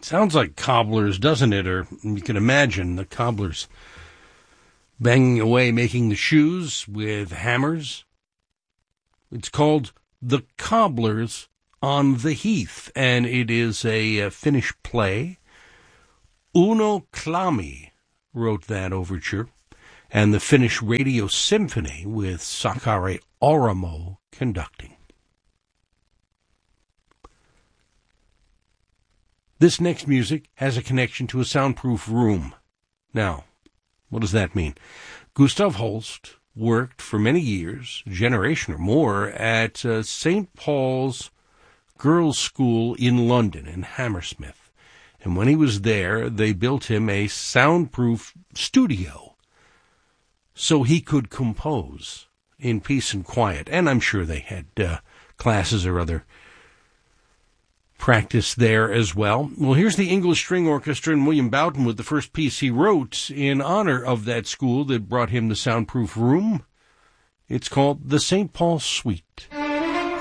Sounds like cobblers, doesn't it? Or you can imagine the cobblers banging away, making the shoes with hammers. It's called The Cobblers on the Heath, and it is a Finnish play. Uno Klami wrote that overture, and the Finnish Radio Symphony with Sakari Oramo conducting. This next music has a connection to a soundproof room. Now, what does that mean? Gustav Holst worked for many years, a generation or more, at St. Paul's Girls' School in London, in Hammersmith. And when he was there, they built him a soundproof studio so he could compose in peace and quiet. And I'm sure they had classes or other practice there as well. Well, here's the English String Orchestra and William Boughton with the first piece he wrote in honor of that school that brought him the soundproof room. It's called the St. Paul Suite.